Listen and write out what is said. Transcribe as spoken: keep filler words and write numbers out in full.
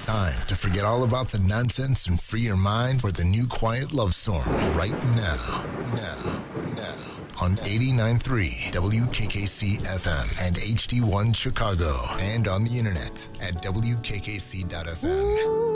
time to forget all about the nonsense and free your mind for the new quiet love song right now. Now. Now. On eighty-nine point three W K K C F M and H D one Chicago. And on the internet at W K K C dot F M.